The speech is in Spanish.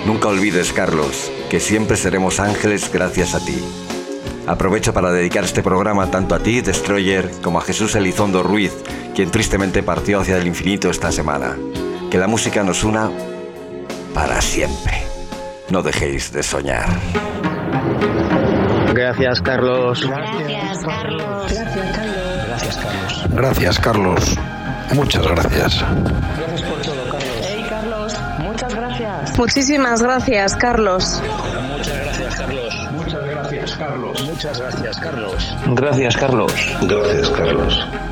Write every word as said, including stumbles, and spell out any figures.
Nunca olvides, Carlos, que siempre seremos ángeles gracias a ti. Aprovecho para dedicar este programa tanto a ti, Destroyer, como a Jesús Elizondo Ruiz, quien tristemente partió hacia el infinito esta semana. Que la música nos una para siempre. No dejéis de soñar. Gracias, Carlos. Gracias, Carlos. Gracias, Carlos. Gracias, Carlos. Gracias, Carlos. Muchas gracias. Gracias por todo, Carlos. Hey, Carlos, muchas gracias. Muchísimas gracias, Carlos. Muchas gracias, Carlos. Muchas gracias, Carlos. Muchas gracias, Carlos. Gracias, Carlos. Gracias, Carlos.